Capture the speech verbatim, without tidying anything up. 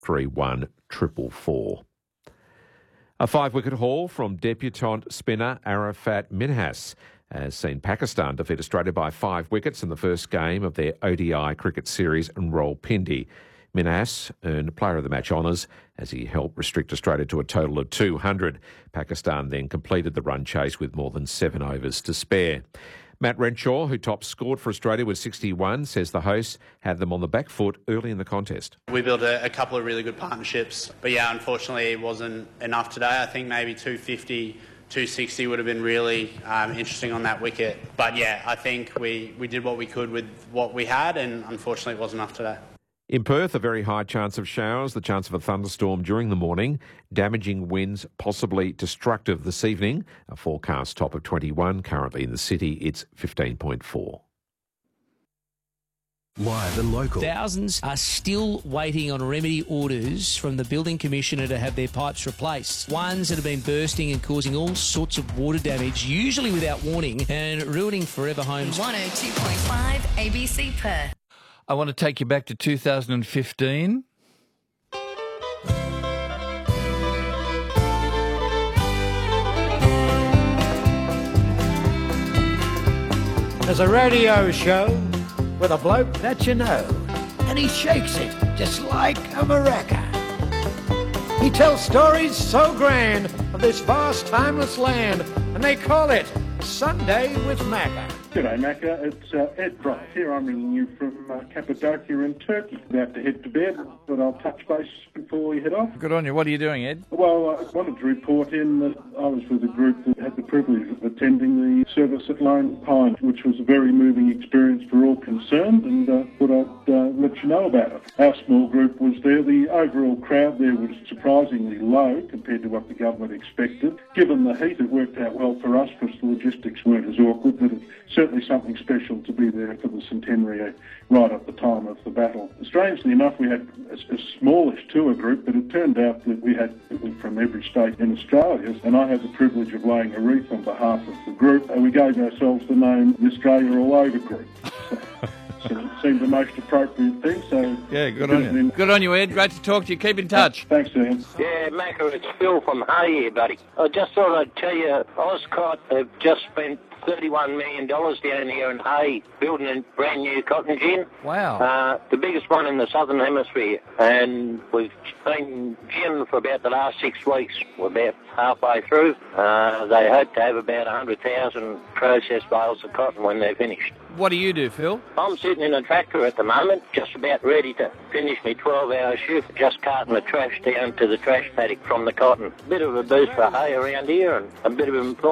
three one triple four. A five-wicket haul from debutant spinner Arafat Minhas has seen Pakistan defeat Australia by five wickets in the first game of their O D I cricket series in Rawalpindi. Minhas earned Player of the Match honours as he helped restrict Australia to a total of two hundred. Pakistan then completed the run chase with more than seven overs to spare. Matt Renshaw, who top scored for Australia with sixty-one, says the hosts had them on the back foot early in the contest. We built a, a couple of really good partnerships, but yeah, unfortunately it wasn't enough today. I think maybe two fifty, two sixty would have been really um, interesting on that wicket. But yeah, I think we, we did what we could with what we had, and unfortunately it wasn't enough today. In Perth, a very high chance of showers, the chance of a thunderstorm during the morning, damaging winds possibly destructive this evening. A forecast top of twenty-one. Currently in the city, it's fifteen point four. Live and local. Thousands are still waiting on remedy orders from the Building Commissioner to have their pipes replaced. Ones that have been bursting and causing all sorts of water damage, usually without warning, and ruining forever homes. one oh two point five A B C Perth. I want to take you back to two thousand fifteen. There's a radio show with a bloke that you know, and he shakes it just like a maraca. He tells stories so grand of this vast, timeless land, and they call it Sunday with Macca. G'day Macca, it's uh, Ed Bryce here. I'm ringing you from uh, Cappadocia in Turkey. About to head to bed, but I'll touch base before we head off. Good on you. What are you doing, Ed? Well, I wanted to report in that I was with a group that had the privilege of attending the service at Lone Pine, which was a very moving experience for all concerned, and uh, thought I'd uh, let you know about it. Our small group was there. The overall crowd there was surprisingly low compared to what the government expected. Given the heat, it worked out well for us because the logistics weren't as awkward, but it certainly something special to be there for the centenary right at the time of the battle. Strangely enough, we had a, a smallish tour group, but it turned out that we had people from every state in Australia, and I had the privilege of laying a wreath on behalf of the group, and we gave ourselves the name the Australia All Over Group. So it seemed the most appropriate thing. So yeah, good on you. Been... Good on you, Ed. Great to talk to you. Keep in touch. Thanks, Ian. Yeah, Macca, it's Phil from Hay here, buddy. I just thought I'd tell you, Oscott have just spent thirty-one million dollars down here in Hay building a brand new cotton gin. Wow. Uh, the biggest one in the Southern Hemisphere. And we've been gin for about the last six weeks. We're about halfway through. Uh, they hope to have about one hundred thousand processed bales of cotton when they're finished. What do you do, Phil? I'm sitting in a tractor at the moment, just about ready to finish my twelve-hour shift, just carting the trash down to the trash paddock from the cotton. Bit of a boost for hay around here and a bit of employment.